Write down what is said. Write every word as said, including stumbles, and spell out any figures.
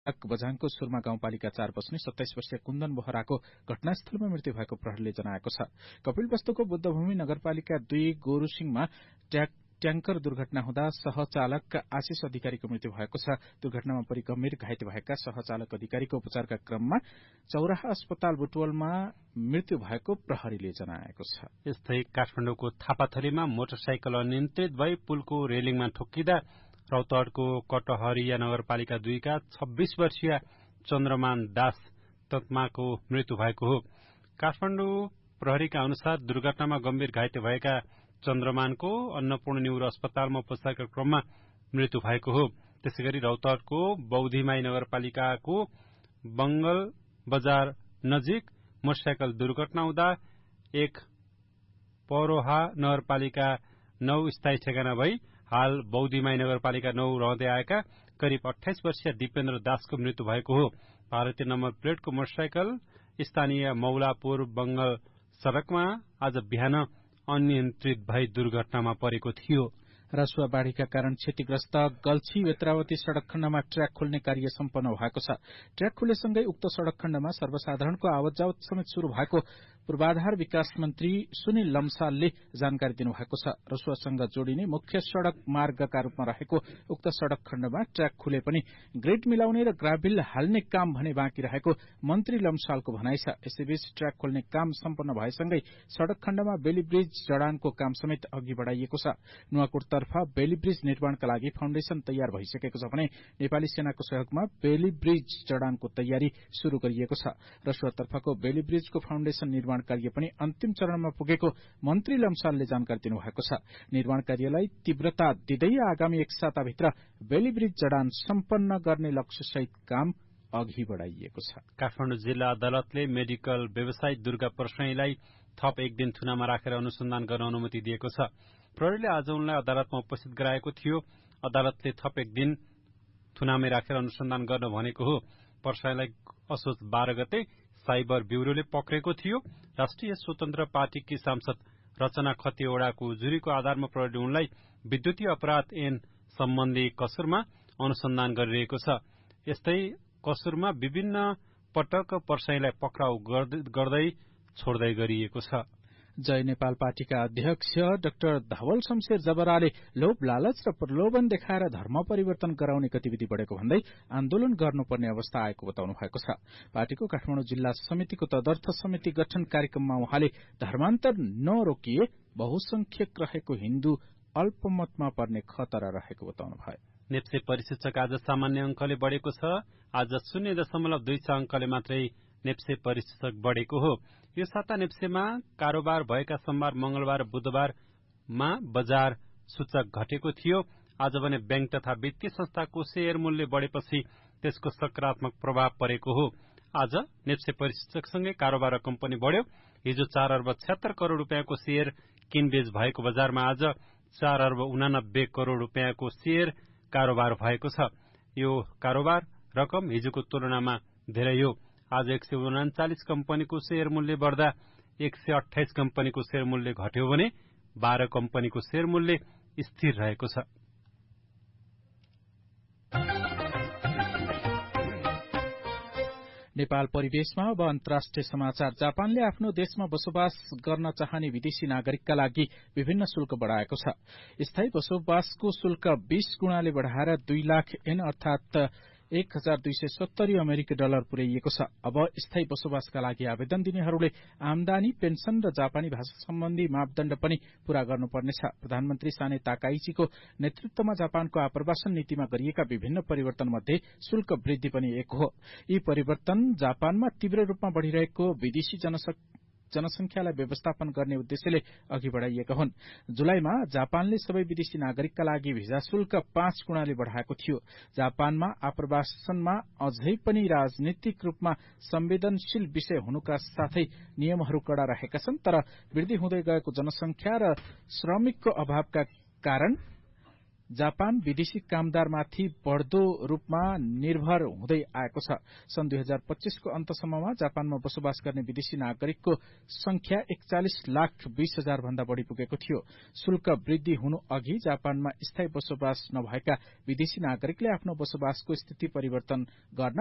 बझाङको सुरमा गाउँपालिका चार बस्ने सत्ताइस वर्षीय कुन्दन बोहराको घटनास्थलमा मृत्यु भएको प्रहरीले जनाएको छ। कपिलवस्तुको बुद्धभूमि नगरपालिका दुई गोरुसिङमा ट्याङ्कर दुर्घटना हुँदा सहचालक आशिष अधिकारीको मृत्यु भएको छ। दुर्घटनामा परि गम्भीर घाइते भएका सहचालक अधिकारीको उपचारका क्रममा चौराहा अस्पताल बुटवलमा मृत्यु भएको प्रहरीले जनाएको छ। यस्तै काठमाडौँको थापाथलीमा मोटरसाइकल अनियन्त्रित भई पुलको रेलिङमा ठोक्किँदा रौतहटको कटहरिया नगरपालिका दुईका छब्बीस वर्षीय चन्द्रमान दास तत्माको मृत्यु भएको हो। काठमाडौँ प्रहरीका अनुसार दुर्घटनामा गम्भीर घाइते भएका चन्द्रमानको अन्नपूर्ण न्यूरो अस्पतालमा उपचारका क्रममा मृत्यु भएको हो। त्यसैगरी रौतहटको बौद्धीमाई नगरपालिकाको बंगल बजार नजिक मोटरसाइकल दुर्घटना हुँदा एक पौरोहा नगरपालिका नौ स्थायी ठेगाना भई हाल बौद्धीमाई नगरपालिका नौ रहँदै आएका करिब अठाइस वर्षीय दिपेन्द्र दासको मृत्यु भएको हो। भारतीय नम्बर प्लेटको मोटरसाइकल स्थानीय मौलापुर बंगल सड़कमा आज बिहान अनियन्त्रित भई दुर्घटनामा परेको थियो। रसुवा बाढ़ीका कारण क्षतिग्रस्त गल्छी वेत्रावती सड़क खण्डमा ट्र्याक खोल्ने कार्य सम्पन्न भएको छ। ट्र्याक खुलेसँगै उक्त सड़क खण्डमा सर्वसाधारणको आवत जावत समेत शुरू भएको पूर्वाधार विकास मन्त्री सुनिल लम्सालले जानकारी दिनुभएको छ। रसुवासँग जोडिने मुख्य सड़क मार्गका रूपमा रहेको उक्त सड़क खण्डमा ट्र्याक खुले पनि ग्रेड मिलाउने र ग्राभिल हाल्ने काम भने बाँकी रहेको मन्त्री लम्सालको भनाइ छ। यसैबीच ट्र्याक खोल्ने काम सम्पन्न भएसँगै सड़क खण्डमा बेली ब्रिज जडानको काम समेत अघि बढ़ाइएको छ। नुवाकोटतर्फ बेली ब्रिज निर्माणका लागि फाउन्डेशन तयार भइसकेको छ भने नेपाली सेनाको सहयोगमा बेली ब्रिज जडानको तयारी शुरू गरिएको छ। रसुवातर्फको बेली ब्रिजको फाउन्डेशन निर्माण कार्य पनि अन्तिम चरणमा पुगेको मन्त्री लम्सालले जानकारी दिनुभएको छ। निर्माण कार्यलाई तीव्रता दिँदै आगामी एक साताभित्र बेली ब्रिज जडान सम्पन्न गर्ने लक्ष्यसहित काम अघि बढ़ाइएको छ। काठमाडौँ जिल्ला अदालतले मेडिकल व्यवसायी दुर्गा परसाईलाई थप एक दिन थुनामा राखेर अनुसन्धान गर्न अनुमति दिएको छ। प्रहरीले आज उनलाई अदालतमा उपस्थित गराएको थियो। अदालतले थप एक दिन थुनामै राखेर अनुसन्धान गर्न भनेको हो। परसाईलाई असोज बाह्र गते साइबर ब्यूरोले पक्रेको थियो। राष्ट्रिय स्वतन्त्र पार्टीकी सांसद रचना खतिवड़ाको उजुरीको आधारमा प्रहरीले उनलाई विद्युतीय अपराध ऐन सम्बन्धी कसुरमा अनुसन्धान गरिरहेको छ। यस्तै कसुरमा विभिन्न पटक परसाईलाई पक्राउ गर्दै छोड्दै गरिएको छ। जय नेपाल पार्टीका अध्यक्ष डाक्टर धवल शमशेर जबराले लोभ लालच र प्रलोभन देखाएर धर्म परिवर्तन गराउने गतिविधि बढ़ेको भन्दै आन्दोलन गर्नुपर्ने अवस्था आएको बताउनु भएको छ। पार्टीको काठमाडौँ जिल्ला समितिको तदर्थ समिति गठन कार्यक्रममा उहाँले धर्मान्तर नरोकिए बहुसंख्यक रहेको हिन्दू अल्पमतमा पर्ने खतरा रहेको बताउनु भयो। नेप्से परिशिक्षक आज सामान्य अंकले बढ़ेको छ। आज शून्य दशमलव दुई छ अंकले मात्रै नेप्से परिशिक्षक बढ़ेको हो। यो साता नेप्सेमा कारोबार भएका सोमबार, मंगलबार, बुधबारमा बजार सूचक घटेको थियो। आज भने बैंक तथा वित्तीय संस्थाको शेयर मूल्य बढ़ेपछि त्यसको सकारात्मक प्रभाव परेको हो। आज नेप्से परिशिक्षकसँगै कारोबार रकम पनि बढ़्यो। हिजो चार अर्ब छत्तर करोड़ रूपियाँको शेयर किनबेच भएको बजारमा आज चार अर्ब उनानब्बे करोड़ रूपियाँको शेयर कारोबार भएको छ। यो कारोबार रकम हिजोको तुलनामा धेरै हो। आज एक सय उनाचालिस कम्पनीको शेयर मूल्य बढ़दा एक सय अठाइस कम्पनीको शेयर मूल्य घट्यो भने बाह्र कम्पनीको शेयर मूल्य स्थिर रहेको छ। नेपाल परिवेशमा अब अन्तर्राष्ट्रिय समाचार। जापानले आफ्नो देशमा बसोबास गर्न चाहने विदेशी नागरिकका लागि विभिन्न शुल्क बढ़ाएको छ। स्थायी बसोबासको शुल्क बीस गुणाले बढ़ाएर दुई लाख एन अर्थात एक हजार दुई सय सत्तरी अमेरिकी डलर पुर्याइएको छ। अब स्थायी बसोबासका लागि आवेदन दिनेहरूले आमदानी, पेन्सन र जापानी भाषा सम्बन्धी मापदण्ड पनि पूरा गर्नुपर्नेछ। प्रधानमन्त्री साने ताकाइचीको नेतृत्वमा जापानको आप्रवासन नीतिमा गरिएका विभिन्न परिवर्तन मध्ये शुल्क वृद्धि पनि एक हो। यी परिवर्तन जापानमा तीव्र रूपमा बढ़िरहेको विदेशी जनसंख्यालाई व्यवस्थापन गर्ने उद्देश्यले अघि बढ़ाइएका हुन्। जुलाईमा जापानले सबै विदेशी नागरिकका लागि भिजा शुल्क पाँच गुणाले बढ़ाएको थियो। जापानमा आप्रवासनमा अझै पनि राजनीतिक रूपमा संवेदनशील विषय हुनुका साथै नियमहरू कड़ा रहेका छन्। तर वृद्धि हुँदै गएको जनसंख्या र श्रमिकको अभावका कारण जापान विदेशी कामदारमाथि बढ़दो रूपमा निर्भर हुँदै आएको छ। सन् दुई हजार पच्चीसको अन्तसम्ममा जापानमा बसोबास गर्ने विदेशी नागरिकको संख्या एकचालिस लाख बीस हजार भन्दा बढ़ी पुगेको थियो। शुल्क वृद्धि हुनु अघि जापानमा स्थायी बसोबास नभएका विदेशी नागरिकले आफ्नो बसोबासको स्थिति परिवर्तन गर्न